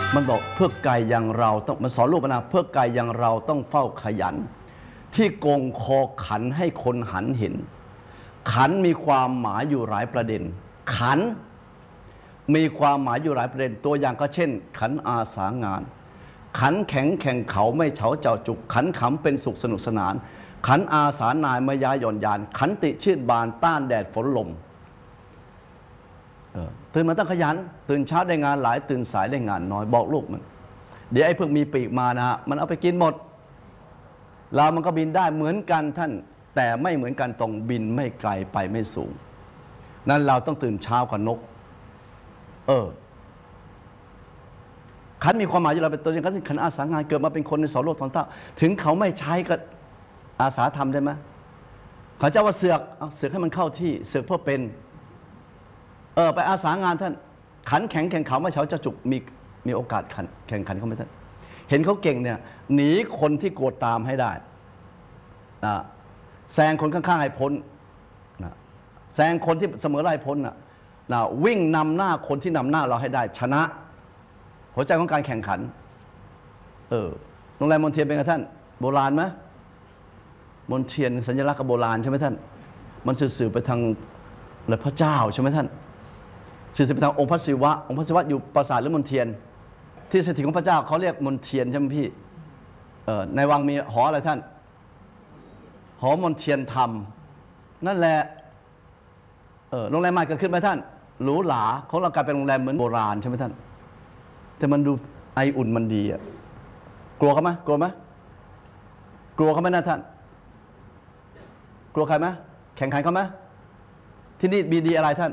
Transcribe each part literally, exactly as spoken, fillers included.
มันบอกเพื่อไก่อย่างเราต้องมันสอนลูกนะเพื่อไก่อย่างเราต้องเฝ้าขยันที่โกงคอขันให้คนหันเห็นขันมีความหมายอยู่หลายประเด็นขันมีความหมายอยู่หลายประเด็นตัวอย่างก็เช่นขันอาสางานขันแข็งแข่งเขาไม่เฉาเจ้าจุกขันขำเป็นสุขสนุกสนานขันอาสานายมายาหย่อนยานขันติชื่นบานต้านแดดฝนลมตื่นมาต้องขยันตื่นเช้าได้งานหลายตื่นสายได้งานน้อยบอกลูกมันเดี๋ยวไอ้พวกมีปีกมานะฮะมันเอาไปกินหมดเรามันก็บินได้เหมือนกันท่านแต่ไม่เหมือนกันตรงบินไม่ไกลไปไม่สูงนั้นเราต้องตื่นเช้ากว่านกเออขันมีความหมายอยู่เราเป็นตัวอย่างขันอาสางานเกิดมาเป็นคนในสองโลกสองเต้าถึงเขาไม่ใช้ก็อาสาทำได้ไหมเขาจะว่าเสือกเอาเสือกให้มันเข้าที่เสือกเพื่อเป็นเออไปอาสางานท่านขันแข็งแข่งเขาไม่เฉาจะจุกมีมีโอกาสขันแข่งขันเขาไหมท่านเห็นเขาเก่งเนี่ยหนีคนที่โกรธตามให้ได้นะแซงคนข้างๆให้พ้นนะแซงคนที่เสมอไล่พ้นนะนะวิ่งนำหน้าคนที่นำหน้าเราให้ได้ชนะหัวใจของการแข่งขันเออโรงแรมมนเทียนเป็นไงท่านโบราณไหมมนเทียนสัญลักษณ์กับโบราณใช่ไหมท่านมันสื่อไปทางพระเจ้าใช่ไหมท่านสื่อไปทางองค์พระศิวะองค์พระศิวะอยู่ปราสาทหรือมนเทียนที่สถิตของพระเจ้าเขาเรียกมนเทียนใช่ไหมพี่เออในวังมีหออะไรท่านหอมนเทียนธรรมนั่นแหละเออโรงแรมใหม่เกิดขึ้นไหมท่านหรูหราของเรากลายเป็นโรงแรมเหมือนโบราณใช่ไหมท่านแต่มันดูไออุ่นมันดีอ่ะกลัวเขาไหมกลัวไหมกลัวเขาไหมนะท่านกลัวใครไหมแข่งขันเขาไหมที่นี่บีดีอะไรท่าน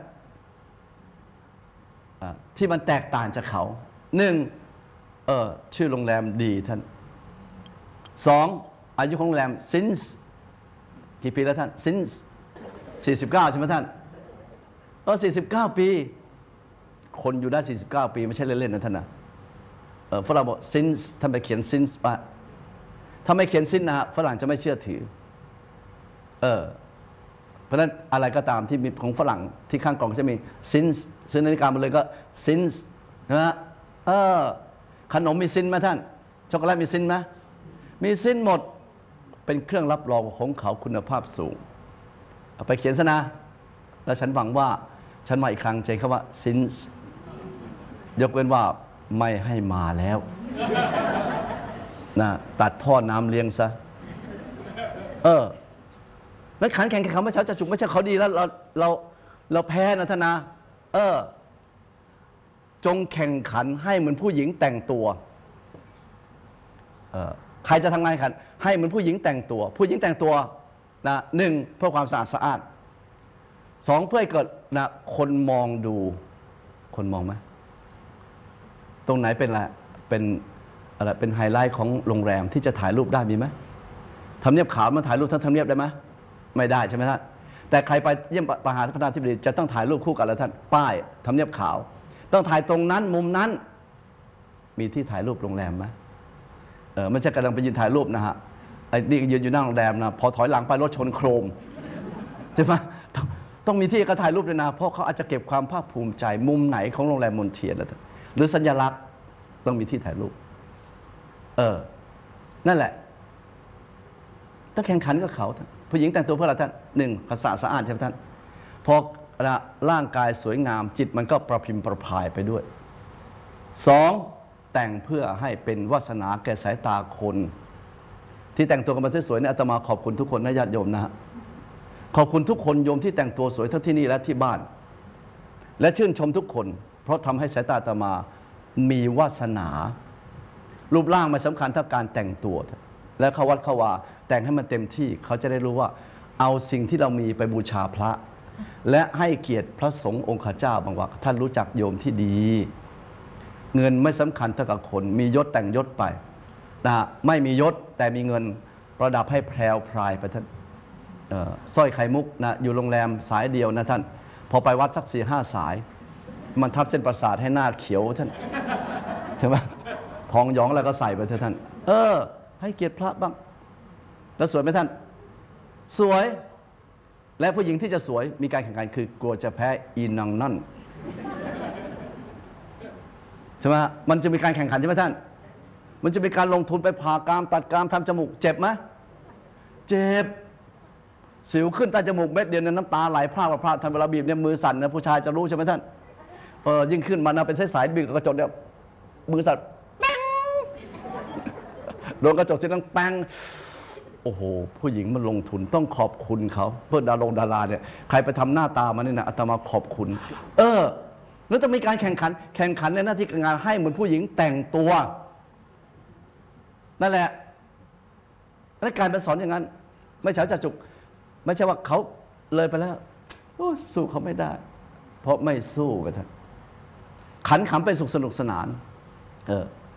ที่มันแตกต่างจากเขาหนึ่งเออชื่อโรงแรมดีท่านสองอายุของโรงแรม since กี่ปีแล้วท่าน since สี่สิบเก้าใช่ไหมท่านเออสี่สิบเก้าปีคนอยู่ได้สี่สิบเก้าปีไม่ใช่เล่นๆนะท่านนะเออฝรั่งบอก since ท่านไปเขียน since ปะถ้าไม่เขียน since นะฝรั่งจะไม่เชื่อถือเออเพราะฉะนั้นอะไรก็ตามที่มีของฝรั่งที่ข้างกล่องจะมี since ซื้อนาฬิกามาเลยก็ since นะเออขนมมีซินไหมท่านช็อกโกแลตมีซินไหมมีซินหมดเป็นเครื่องรับรองของเขาคุณภาพสูงเอาไปเขียนซะนะแล้วฉันหวังว่าฉันมาอีกครั้งใจคำว่า since ยกเว้นว่าไม่ให้มาแล้วนะตัดท่อน้ำเลี้ยงซะเออแล้วขันแข่งกับเขาไม่เช้าจะจุกไม่ใช่เขาดีแล้วเราเราเราแพ้นะท่านนะเออจงแข่งขันให้เหมือนผู้หญิงแต่งตัวเออใครจะทำงานขันให้เหมือนผู้หญิงแต่งตัวผู้หญิงแต่งตัวนะหนึ่งเพื่อความสะอาดสะอาดสองเพื่อให้เกิดนะคนมองดูคนมองไหมตรงไหนเป็นอะไรเป็นอะไรเป็นไฮไลท์ของโรงแรมที่จะถ่ายรูปได้มีไหมทำเนียบขาวมันถ่ายรูปทั้งทำเนียบได้ไหมไม่ได้ใช่ไหมท่านแต่ใครไปเยี่ยมประธานาธิบดีจะต้องถ่ายรูปคู่กันแล้วท่านป้ายทำเนียบขาวต้องถ่ายตรงนั้นมุมนั้นมีที่ถ่ายรูปโรงแรมไหมเออไม่ใช่กำลังไปยืนถ่ายรูปนะฮะไอ้นี่ยืนอยู่หน้าโรงแรมนะพอถอยหลังไปรถชนโครมใช่ไหมต้องต้องมีที่ก็ถ่ายรูปเลยนะเพราะเขาอาจจะเก็บความภาคภูมิใจมุมไหนของโรงแรมมนเทียนแล้วหรือสัญลักษณ์ต้องมีที่ถ่ายรูปเออนั่นแหละถ้าแข่งขันกับเขาผู้หญิงแต่งตัวเพื่ออะไรท่านหนึ่งภาษาสะอาดใช่ไหมท่านพอร่างกายสวยงามจิตมันก็ประพิมพ์ประพายไปด้วยสองแต่งเพื่อให้เป็นวาสนาแก่สายตาคนที่แต่งตัวกันมาสวยๆเนี่ยอาตมาขอบคุณทุกคนนะญาติโยมนะฮะขอบคุณทุกคนโยมที่แต่งตัวสวยทั้งที่นี่และที่บ้านและชื่นชมทุกคนเพราะทำให้สายตาอาตมามีวาสนารูปร่างไม่สำคัญเท่าการแต่งตัวและเขาวัดเขาว่าแต่งให้มันเต็มที่เขาจะได้รู้ว่าเอาสิ่งที่เรามีไปบูชาพระและให้เกียรติพระสงฆ์องค์ข้าเจ้าบางว่าท่านรู้จักโยมที่ดีเงินไม่สำคัญเท่ากับคนมียศแต่งยศไปนะไม่มียศแต่มีเงินประดับให้แพรวพรายไปท่านสร้อยไข่มุกนะอยู่โรงแรมสายเดียวนะท่านพอไปวัดสักสี่ห้าสายมันทับเส้นประสาทให้หน้าเขียวท่านใช่ไหมทองหยองแล้วก็ใส่ไปเถอะท่านเออให้เกียรติพระบ้างแล้วสวยไหมท่านสวยและผู้หญิงที่จะสวยมีการแข่งขันคือกลัวจะแพ้อีนางนั่นใช่ช่ไหมมันจะมีการแข่งขันใช่ไหมท่านมันจะมีการลงทุนไปผ่ากรามตัดกรามทำจมูกเจ็บไหมเจ็บสิวขึ้นใต้จมูกเม็ดเดียวเนี่ยน้ำตาไหลพรากพรากทำเวลาบีบเนี่ยมือสั่นนะผู้ชายจะรู้ใช่ไหมท่านเออยิ่งขึ้นมานะเป็นสายๆบีบกับกระจกเนี่ยมือสั่นแป้งโดนกระจกเสียงดังแป้งโอ้โหผู้หญิงมันลงทุนต้องขอบคุณเขาเพื่อดารงดาราเนี่ยใครไปทำหน้าตามาเนี่ยนะอาตมาขอบคุณเออแล้วจะมีการแข่งขันแข่งขันในหน้าที่การงานให้เหมือนผู้หญิงแต่งตัวนั่นแหละและการไปสอนอย่างนั้นไม่ใช่จะจุกไม่ใช่ว่าเขาเลยไปแล้วโอ้สู้เขาไม่ได้เพราะไม่สู้กันท่านขันขำเป็นสุขสนุกสนานเออ